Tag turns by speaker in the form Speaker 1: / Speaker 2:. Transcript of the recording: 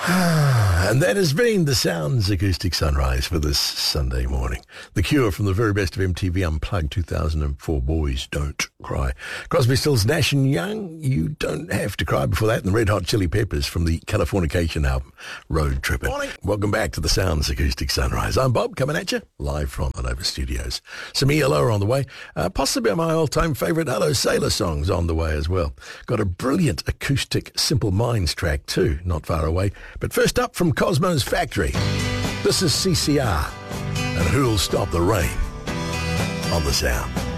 Speaker 1: And that has been the Sounds Acoustic Sunrise for this Sunday morning. The Cure from the very best of MTV Unplugged 2004, Boys Don't Cry. Crosby, Stills, Nash and Young, You Don't Have to Cry. Before that, and the Red Hot Chili Peppers from the Californication album, Road Trippin'. Morning. Welcome back to the Sounds Acoustic Sunrise. I'm Bob, coming at you live from the Nova Studios. Some ELO on the way. Possibly my all-time favourite Hello Sailor songs on the way as well. Got a brilliant acoustic Simple Minds track too, not far away. But first up from Cosmo's Factory, this is CCR and Who'll Stop the Rain on the Sound.